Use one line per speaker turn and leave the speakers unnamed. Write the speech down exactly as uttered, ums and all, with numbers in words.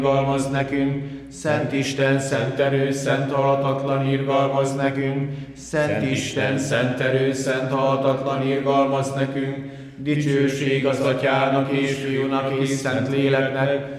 irgalmaz nekünk, Szent Isten, szent erő, szent halhatatlan irgalmaz nekünk, Szent Isten, szent erő, szent halhatatlan irgalmaz nekünk, dicsőség az Atyának és Fiúnak és Szent Léleknek,